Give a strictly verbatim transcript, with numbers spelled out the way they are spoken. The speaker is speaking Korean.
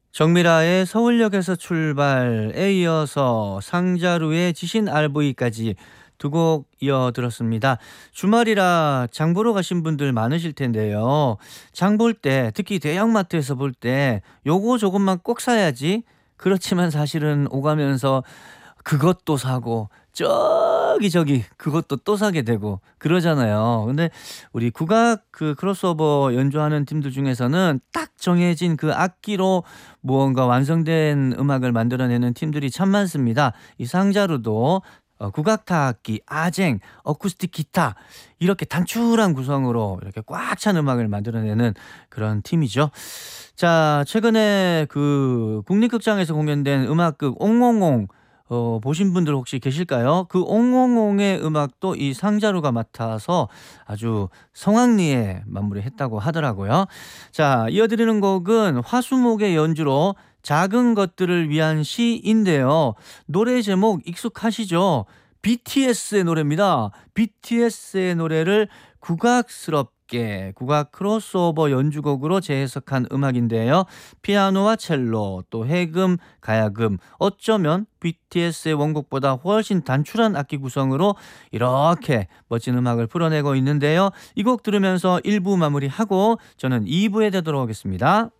정미라의 서울역에서 출발에 이어서 상자루의 지신 알브이까지 두 곡 이어 들었습니다. 주말이라 장 보러 가신 분들 많으실 텐데요. 장 볼 때, 특히 대형마트에서 볼 때 요거 조금만 꼭 사야지. 그렇지만 사실은 오가면서 그것도 사고 저기 저기 그것도 또 사게 되고 그러잖아요. 근데 우리 국악 그 크로스오버 연주하는 팀들 중에서는 딱 정해진 그 악기로 무언가 완성된 음악을 만들어내는 팀들이 참 많습니다. 이 상자루도 어 국악 타악기, 아쟁, 어쿠스틱 기타 이렇게 단출한 구성으로 이렇게 꽉 찬 음악을 만들어내는 그런 팀이죠. 자, 최근에 그 국립극장에서 공연된 음악극 옹옹옹 어 보신 분들 혹시 계실까요? 그 옹옹옹의 음악도 이 상자루가 맡아서 아주 성황리에 마무리했다고 하더라고요. 자, 이어드리는 곡은 화수목의 연주로 작은 것들을 위한 시인데요. 노래 제목 익숙하시죠? 비티에스의 노래입니다. 비티에스의 노래를 국악스럽게 국악 크로스오버 연주곡으로 재해석한 음악인데요. 피아노와 첼로 또 해금, 가야금 어쩌면 비티에스의 원곡보다 훨씬 단출한 악기 구성으로 이렇게 멋진 음악을 풀어내고 있는데요. 이 곡 들으면서 일 부 마무리하고 저는 이 부에 되도록 하겠습니다.